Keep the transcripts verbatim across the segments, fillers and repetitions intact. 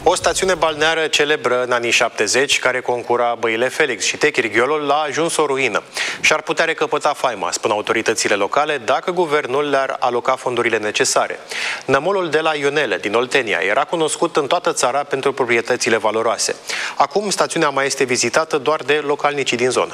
O stațiune balneară celebră în anii șaptezeci, care concura Băile Felix și Techirghiolul, a ajuns o ruină și ar putea recăpăta faima, spun autoritățile locale, dacă guvernul le-ar aloca fondurile necesare. Nămolul de la Ionele, din Oltenia, era cunoscut în toată țara pentru proprietățile valoroase. Acum, stațiunea mai este vizitată doar de localnicii din zonă.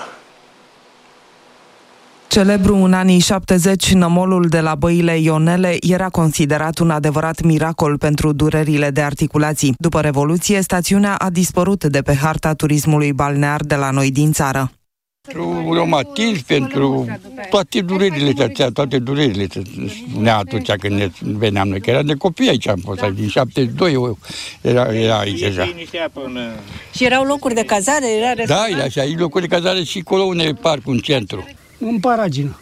Celebru în anii șaptezeci, nămolul de la Băile Ionele era considerat un adevărat miracol pentru durerile de articulații. După Revoluție, stațiunea a dispărut de pe harta turismului balnear de la noi din țară. Pentru reumatism, pentru toate durerile, toate durerile ne atunci când ne veneam noi, că era de copii aici, am fost, din șaptezeci și doi era, era aici deja. Și erau locuri de cazare? Era da, era așa, locuri de cazare și acolo unde e parcul, în centru. În Paragină.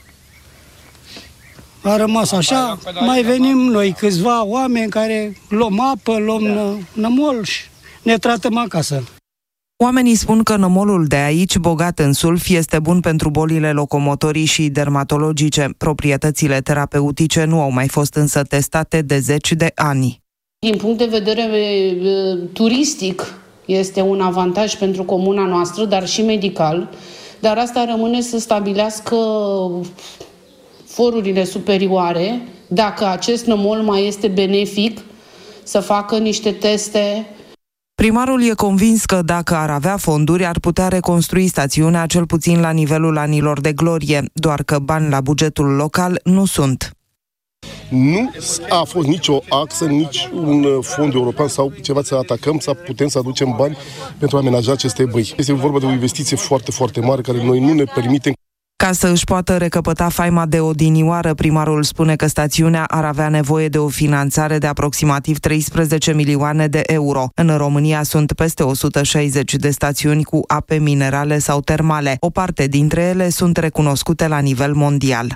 A rămas așa, mai venim noi câțiva oameni care luăm apă, luăm nămol și ne tratăm acasă. Oamenii spun că nămolul de aici, bogat în sulf, este bun pentru bolile locomotorii și dermatologice. Proprietățile terapeutice nu au mai fost însă testate de zeci de ani. Din punct de vedere turistic, este un avantaj pentru comuna noastră, dar și medical. Dar asta rămâne să stabilească forurile superioare, dacă acest nămol mai este benefic, să facă niște teste. Primarul e convins că dacă ar avea fonduri, ar putea reconstrui stațiunea cel puțin la nivelul anilor de glorie, doar că bani la bugetul local nu sunt. Nu a fost nicio axă, nici un fond european sau ceva să atacăm, să putem să aducem bani pentru a amenaja aceste băi. Este vorba de o investiție foarte, foarte mare care noi nu ne permitem. Ca să își poată recăpăta faima de odinioară, primarul spune că stațiunea ar avea nevoie de o finanțare de aproximativ treisprezece milioane de euro. În România sunt peste o sută șaizeci de stațiuni cu ape minerale sau termale. O parte dintre ele sunt recunoscute la nivel mondial.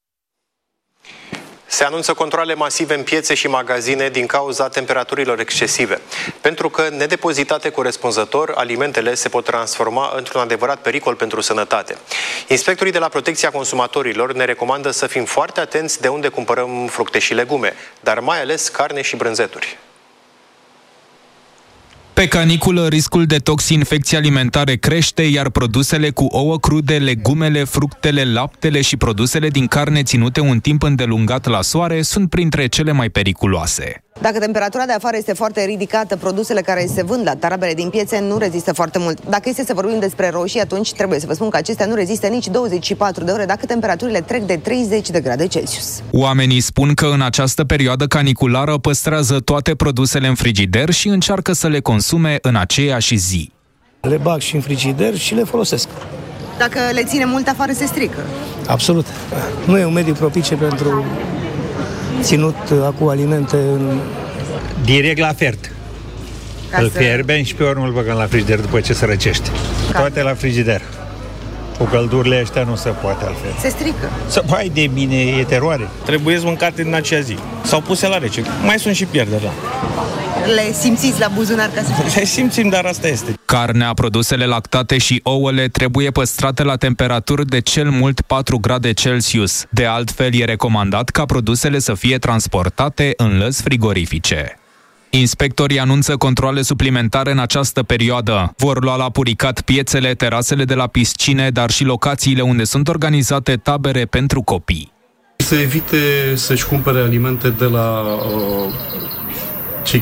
Se anunță controale masive în piețe și magazine din cauza temperaturilor excesive. Pentru că, nedepozitate corespunzător, alimentele se pot transforma într-un adevărat pericol pentru sănătate. Inspectorii de la Protecția Consumatorilor ne recomandă să fim foarte atenți de unde cumpărăm fructe și legume, dar mai ales carne și brânzeturi. Pe caniculă, riscul de toxinfecții alimentare crește, iar produsele cu ouă crude, legumele, fructele, laptele și produsele din carne ținute un timp îndelungat la soare sunt printre cele mai periculoase. Dacă temperatura de afară este foarte ridicată, produsele care se vând la tarabele din piețe nu rezistă foarte mult. Dacă este să vorbim despre roșii, atunci trebuie să vă spun că acestea nu rezistă nici douăzeci și patru de ore dacă temperaturile trec de treizeci de grade Celsius. Oamenii spun că în această perioadă caniculară păstrează toate produsele în frigider și încearcă să le consume în aceeași zi. Le bag și în frigider și le folosesc. Dacă le ține mult afară, se strică. Absolut. Nu e un mediu propice pentru ținut cu alimente în... direct la fert. Ca îl să... fierbem și pe urmă îl băgăm la frigider după ce se răcește. Ca... Toate la frigider. Cu căldurile ăștia nu se poate altfel. Se strică. Să mai de mine, e teroare. Trebuie mâncate în acea zi. Sau puse la rece. Mai sunt și pierderi, da. Le simțiți la buzunar ca să... Le simțim, dar asta este. Carnea, produsele lactate și ouăle trebuie păstrate la temperaturi de cel mult patru grade Celsius. De altfel, e recomandat ca produsele să fie transportate în lăzi frigorifice. Inspectorii anunță controale suplimentare în această perioadă. Vor lua la puricat piețele, terasele de la piscine, dar și locațiile unde sunt organizate tabere pentru copii. Să evite să-și cumpere alimente de la uh,